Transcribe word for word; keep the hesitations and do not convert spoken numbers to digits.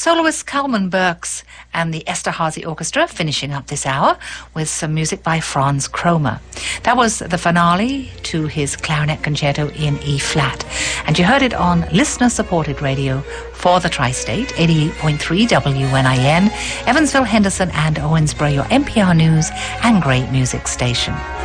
soloist Kalman Burks and the Esterhazy Orchestra finishing up this hour with some music by Franz Kromer. That was the finale to his clarinet concerto in E-flat. And you heard it on listener-supported radio for the Tri-State, eighty-eight point three W N I N, Evansville, Henderson and Owensboro, your N P R News and Great Music station.